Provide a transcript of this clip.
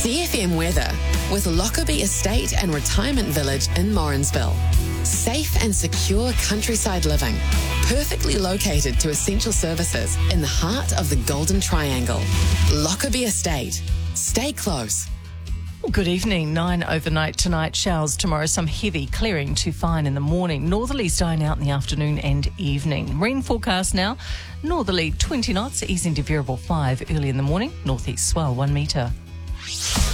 CFM weather with Lockerbie Estate and Retirement Village in Morrinsville. Safe and secure countryside living, perfectly located to essential services in the heart of the Golden Triangle. Lockerbie Estate. Stay close. Good evening. 9 overnight tonight. Showers tomorrow. Some heavy clearing to fine in the morning. Northerlies dying out in the afternoon and evening. Rain forecast now. Northerly 20 knots, easing to variable 5 early in the morning. Northeast swell 1 metre.